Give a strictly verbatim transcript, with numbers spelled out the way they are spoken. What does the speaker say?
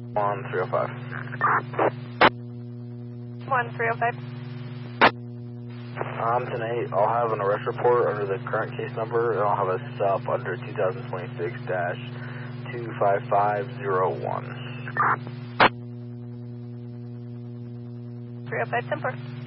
one three oh five. one three oh five. Um, tonight I'll have an arrest report under the current case number, and I'll have a stop under two thousand twenty-six dash two five five zero one. three oh five, ten four.